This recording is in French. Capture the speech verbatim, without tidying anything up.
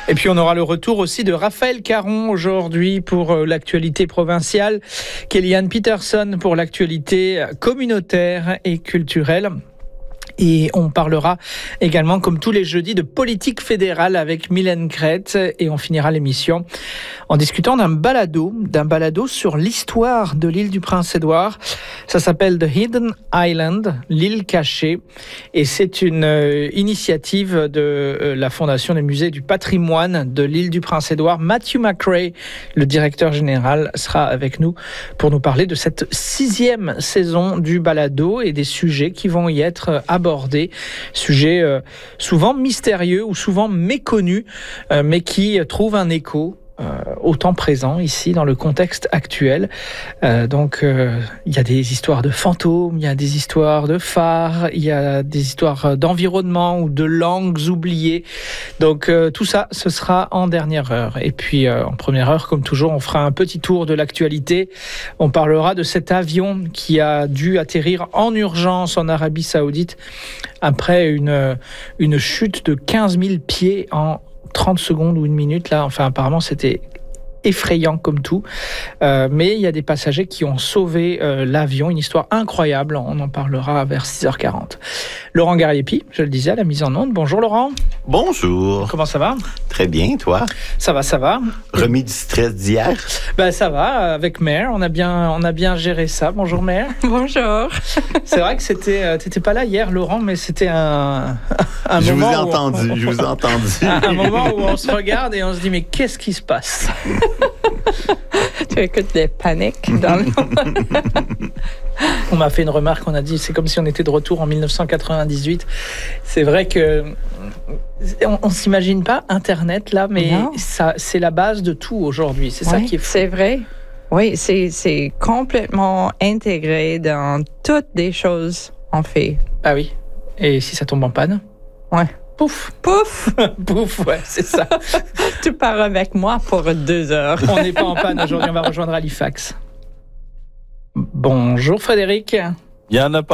Et puis on aura le retour aussi de Raphaël Caron aujourd'hui pour l'actualité provinciale, Kellyanne Peterson pour l'actualité communautaire et culturelle. Et on parlera également, comme tous les jeudis, de politique fédérale avec Mylène Crête. Et on finira l'émission en discutant d'un balado, d'un balado sur l'histoire de l'île du Prince-Édouard. Ça s'appelle The Hidden Island, l'île cachée. Et c'est une euh, initiative de euh, la Fondation des musées du patrimoine de l'île du Prince-Édouard. Matthew McRae, le directeur général, sera avec nous pour nous parler de cette sixième saison du balado et des sujets qui vont y être abordés. Sujet euh, souvent mystérieux ou souvent méconnu, euh, mais qui trouve un écho euh, au temps présent, ici, dans le contexte actuel. Euh, donc, euh, il y a des histoires de fantômes, il y a des histoires de phares, il y a des histoires d'environnement ou de langues oubliées. Donc, euh, tout ça, ce sera en dernière heure. Et puis, euh, en première heure, comme toujours, on fera un petit tour de l'actualité. On parlera de cet avion qui a dû atterrir en urgence en Arabie Saoudite après une, une chute de quinze mille pieds en trente secondes ou une minute. Là, enfin, apparemment, c'était effrayant comme tout. Euh, mais il y a des passagers qui ont sauvé euh, l'avion. Une histoire incroyable. On en parlera vers six heures quarante. Laurent Gariepi, je le disais, à la mise en onde. Bonjour Laurent. Bonjour. Comment ça va? Très bien, toi? Ça va, ça va. Remis du stress d'hier? Ben, ça va, avec Mère, on a bien, on a bien géré ça. Bonjour Mère. Bonjour. C'est vrai que c'était, euh, t'étais pas là hier Laurent, mais c'était un, un je moment vous ai où entendu, on, je vous ai entendu. Un, un moment où on se regarde et on se dit mais qu'est-ce qui se passe? Tu écoutes des paniques dans le... On m'a fait une remarque, on a dit c'est comme si on était de retour en dix-neuf cent quatre-vingt-dix-huit. C'est vrai que on, on s'imagine pas Internet là, mais ça, c'est la base de tout aujourd'hui. C'est oui, ça qui est fou. C'est vrai. Oui, c'est, c'est complètement intégré dans toutes les choses qu'on fait. Ah oui. Et si ça tombe en panne? Ouais. Pouf! Pouf! Pouf, ouais, c'est ça. Tu pars avec moi pour deux heures. On n'est pas en panne aujourd'hui, on va rejoindre Halifax. Bonjour Frédéric. Il y en a pas.